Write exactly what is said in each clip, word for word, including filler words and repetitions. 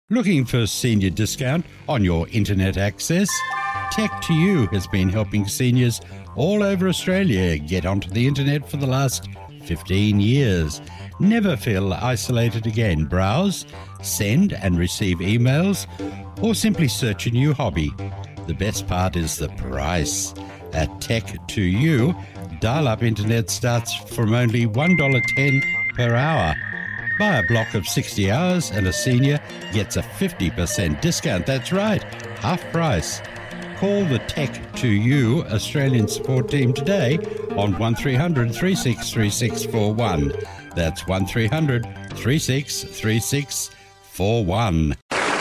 Looking for senior discount on your internet access? Tech to You has been helping seniors all over Australia get onto the internet for the last fifteen years. Never feel isolated again. Browse, send and receive emails, or simply search a new hobby. The best part is the price. At Tech to You, dial-up internet starts from only one dollar ten per hour. Buy a block of sixty hours and a senior gets a fifty percent discount. That's right, half price. Call the Tech to You Australian support team today on one three hundred, three six three six four one. That's one three hundred, three six three six four one.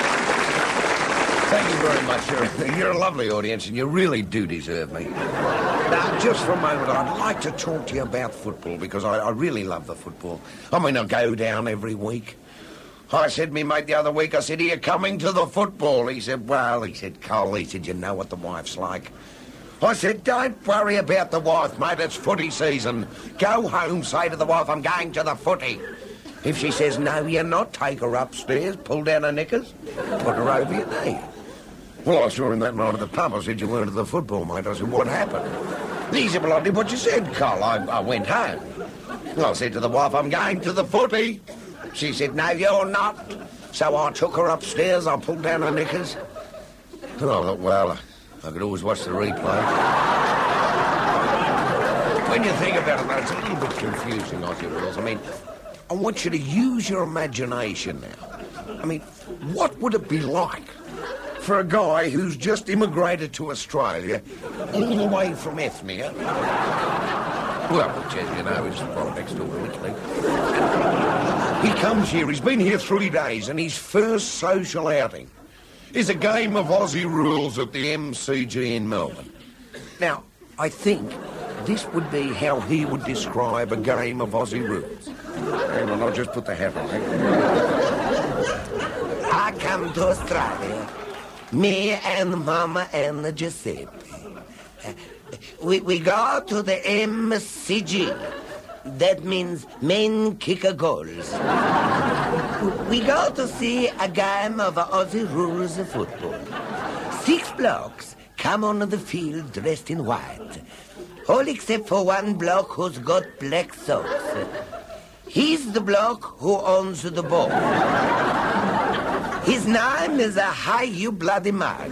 Thank you very much. You're, you're a lovely audience and you really do deserve me. Now, just for a moment, I'd like to talk to you about football because I, I really love the football. I mean, I go down every week. I said to me mate the other week, I said, are you coming to the football? He said, well, he said, Cole, he said, you know what the wife's like. I said, don't worry about the wife, mate, it's footy season. Go home, say to the wife, I'm going to the footy. If she says, no, you're not, take her upstairs, pull down her knickers, put her over your knee. Well, I saw him that night at the pub. I said, you weren't at the football, mate. I said, what happened? He said, well, I did what you said, Cole. I, I went home. Well, I said to the wife, I'm going to the footy. She said, no, you're not. So I took her upstairs, I pulled down her knickers. And I thought, well, I could always watch the replay. When you think about it, though, it's a little bit confusing, Aussie rules. I mean, I want you to use your imagination now. I mean, what would it be like for a guy who's just immigrated to Australia, all the way from Ethnia? Well, which, as you know, is right next door to Italy. He comes here, he's been here three days, and his first social outing is a game of Aussie rules at the M C G in Melbourne. Now, I think this would be how he would describe a game of Aussie rules. Hang on, I'll just put the hat on. I come to Australia, me and Mama and Giuseppe. Uh, we, we go to the M C G. That means men kick a goals. We go to see a game of Aussie rules of football. Six blokes come on the field dressed in white. All except for one bloke who's got black socks. He's the bloke who owns the ball. His name is a Hi You Bloody Mug.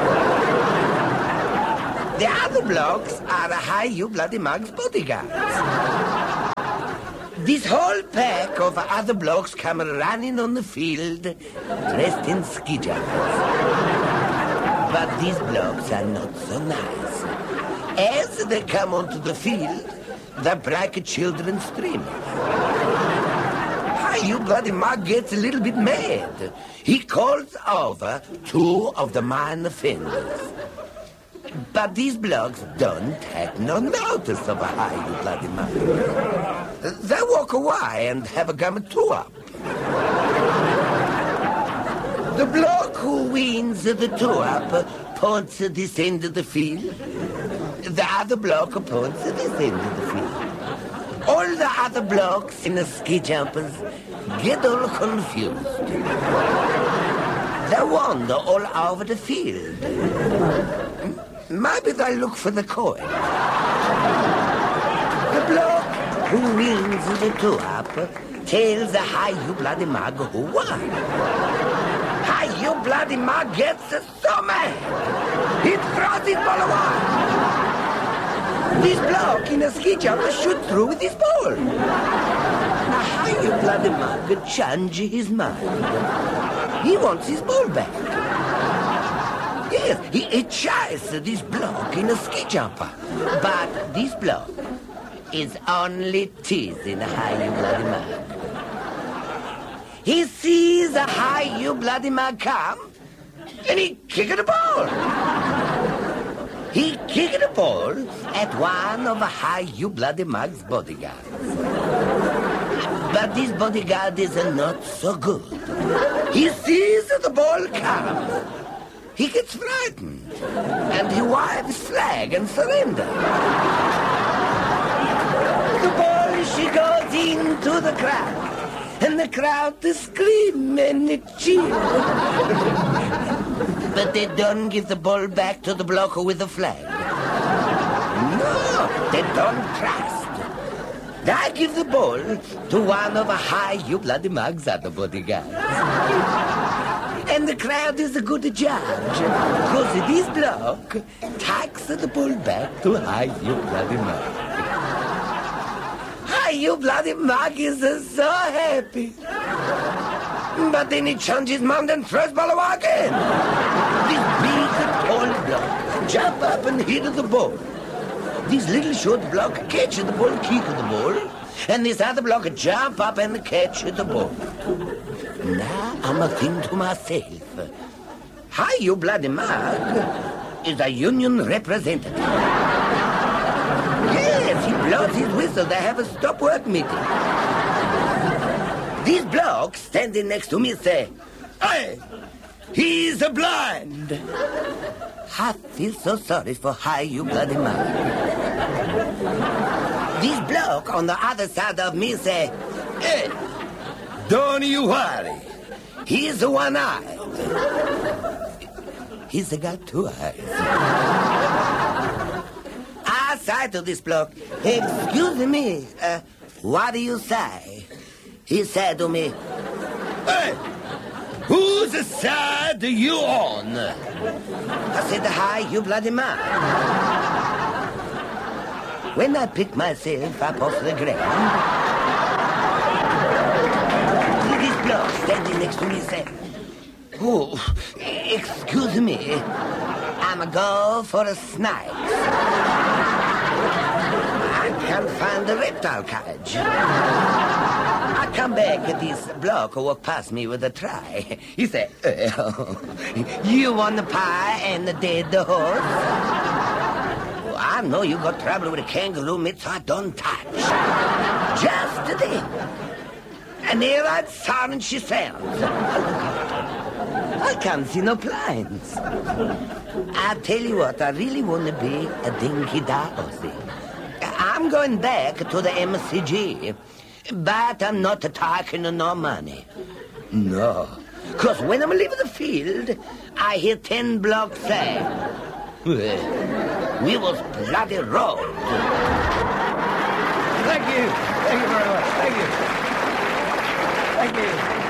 The other blokes are the Hi You Bloody Mug's bodyguards. This whole pack of other blokes come running on the field dressed in ski jumpers. But these blokes are not so nice. As they come onto the field, the black children scream. Hi You Bloody Mug gets a little bit mad. He calls over two of the minor offenders. But these blokes don't take no notice of a Hi You Bloody Mug. They walk away and have a gum two up. The bloke who wins the two up points at this end of the field. The other bloke points at this end of the field. All the other blokes in the ski jumpers get all confused. They wander all over the field. Maybe they look for the coin. The bloke who wins the two-up tells the Hi You Bloody Mug who won. Hi You Bloody Mug gets so mad, he throws his ball away. This bloke in a ski jumper shoots through with his ball. Now Hi You Bloody Mug changes his mind. He wants his ball back. Yes, he, he chases this bloke in a ski jumper. But this bloke is only teasing Hi You Bloody Mug. He sees a Hi You Bloody Mug come, and he kicked the ball. He kicked the ball at one of Hi You Bloody Mug's bodyguards. But this bodyguard is not so good. He sees the ball come. He gets frightened, and he waves flag and surrender. The ball, she goes into the crowd. and the crowd to scream and to cheer. But they don't give the ball back to the blocker with the flag. No, they don't trust. I give the ball to one of a high you bloody mugs at the bodyguards. And the crowd is a good judge, because this block takes the ball back to high you bloody mug. High you bloody mug is so happy. But then he changes mind and throws ball away again. This big, tall block jump up and hit the ball. This little short block catch the ball, kick the ball, and this other block jump up and catch the ball. Now I'm a think to myself, how you bloody mug is a union representative. Yes, he blows his whistle. They have a stop work meeting. This block standing next to me say, "Hey, he's a blind." I feel so sorry for how you bloody mug. This bloke on the other side of me say, "Hey, don't you worry. He's one-eyed." He's got two eyes. I say to this bloke, "Excuse me, uh, what do you say?" He said to me, "Hey, whose side are you on?" I said, "Hi, you bloody man." When I pick myself up off the ground, this bloke standing next to me said, "Oh, excuse me, I'm a go for a snake. I can't find the reptile cage." I come back at this bloke who walked past me with a tray. He said, "Oh, you want the pie and the dead horse?" Well, I know you got trouble with a kangaroo mitts I don't touch. Just then, and there I'd sound she sounds. I can't see no blinds. I tell you what, I really want to be a dinky dorsey. I'm going back to the M C G. But I'm not talking no money. No. Because when I'm leaving the field, I hear ten blocks say, "We was bloody robbed." Thank you. Thank you very much. Thank you. Thank you.